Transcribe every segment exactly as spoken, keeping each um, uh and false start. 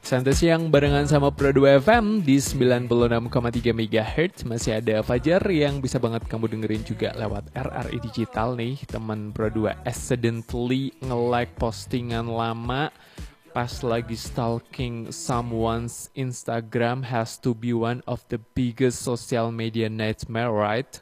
Santai siang barengan sama Pro dua F M di sembilan puluh enam koma tiga megahertz. Masih ada Fajar yang bisa banget kamu dengerin juga lewat R R I Digital nih. Teman Pro dua accidentally nge-like postingan lama pas lagi stalking someone's Instagram has to be one of the biggest social media nightmare, right?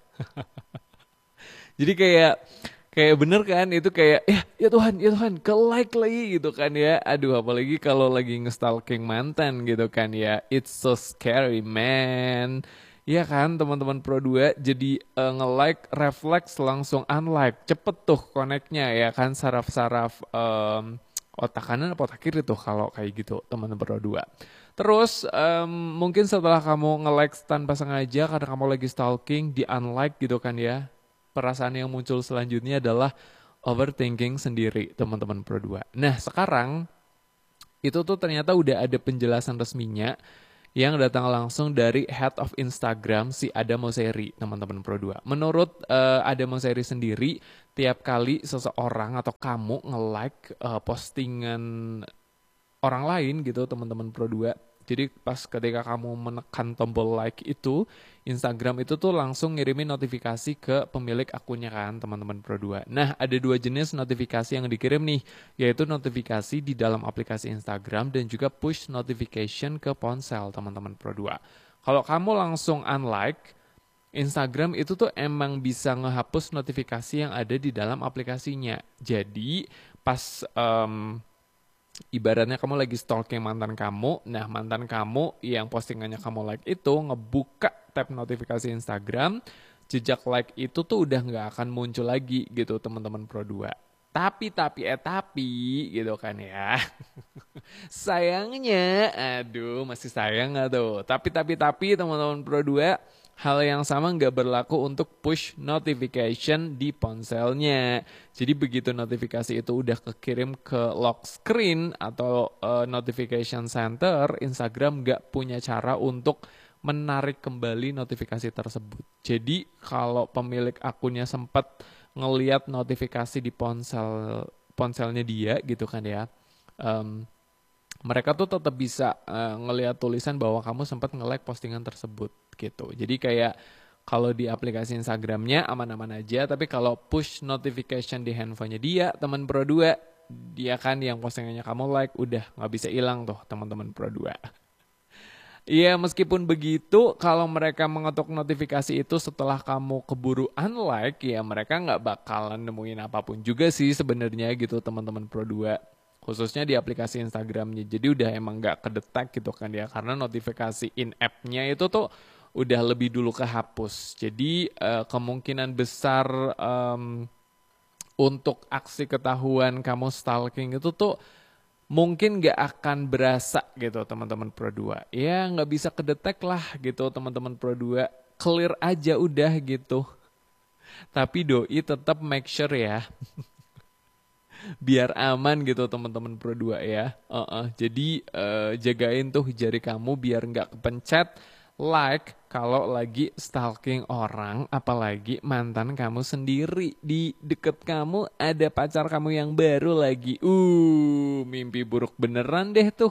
Jadi kayak kayak bener kan itu kayak ya ya Tuhan ya Tuhan ke like lagi gitu kan ya. Aduh apalagi kalau lagi nge-stalking mantan gitu kan ya. It's so scary man. Iya kan teman-teman Pro dua jadi uh, nge-like refleks langsung unlike. Cepet tuh connect-nya ya kan saraf-saraf um, otak kanan atau otak kiri tuh kalau kayak gitu teman-teman Pro dua. Terus um, mungkin setelah kamu nge-like tanpa sengaja karena kamu lagi stalking di unlike gitu kan ya. Perasaan yang muncul selanjutnya adalah overthinking sendiri, teman-teman Pro dua. Nah, sekarang itu tuh ternyata udah ada penjelasan resminya yang datang langsung dari Head of Instagram si Adam Mosseri, teman-teman Pro dua. Menurut uh, Adam Mosseri sendiri, tiap kali seseorang atau kamu nge-like uh, postingan orang lain gitu, teman-teman Pro dua. Jadi pas ketika kamu menekan tombol like itu, Instagram itu tuh langsung ngirimin notifikasi ke pemilik akunnya kan teman-teman Pro dua. Nah ada dua jenis notifikasi yang dikirim nih, yaitu notifikasi di dalam aplikasi Instagram dan juga push notification ke ponsel teman-teman Pro dua. Kalau kamu langsung unlike, Instagram itu tuh emang bisa ngehapus notifikasi yang ada di dalam aplikasinya. Jadi pas... Um, ibaratnya kamu lagi stalking mantan kamu, nah mantan kamu yang postingannya kamu like itu ngebuka tab notifikasi Instagram, jejak like itu tuh udah nggak akan muncul lagi gitu teman-teman Pro dua. Tapi, tapi, eh tapi gitu kan ya. Sayangnya, aduh masih sayang nggak tuh. Tapi, tapi, tapi teman-teman Pro dua, hal yang sama nggak berlaku untuk push notification di ponselnya. Jadi begitu notifikasi itu udah kekirim ke lock screen atau uh, notification center, Instagram nggak punya cara untuk menarik kembali notifikasi tersebut. Jadi kalau pemilik akunnya sempat ngelihat notifikasi di ponsel ponselnya dia gitu kan ya, um, mereka tuh tetap bisa uh, ngelihat tulisan bahwa kamu sempat nge-like postingan tersebut gitu. Jadi kayak kalau di aplikasi Instagramnya aman-aman aja, tapi kalau push notification di handphonenya dia, teman Pro dua, dia kan yang postingannya kamu like, udah nggak bisa hilang tuh teman-teman Pro dua. Iya meskipun begitu, kalau mereka mengetuk notifikasi itu setelah kamu keburu unlike, ya mereka nggak bakalan nemuin apapun juga sih sebenarnya gitu teman-teman Pro dua. Khususnya di aplikasi Instagramnya. Jadi udah emang nggak kedetek gitu kan ya, karena notifikasi in-app-nya itu tuh udah lebih dulu kehapus. Jadi uh, kemungkinan besar um, untuk aksi ketahuan kamu stalking itu tuh mungkin gak akan berasa gitu teman-teman Pro dua. Ya gak bisa kedetek lah gitu teman-teman Pro dua. Clear aja udah gitu. Tapi doi tetap make sure ya. Biar aman gitu teman-teman Pro dua ya. Uh-uh. Jadi uh, jagain tuh jari kamu biar gak kepencet like kalau lagi stalking orang, apalagi mantan kamu sendiri. Di deket kamu ada pacar kamu yang baru lagi. Uh, mimpi buruk beneran deh tuh.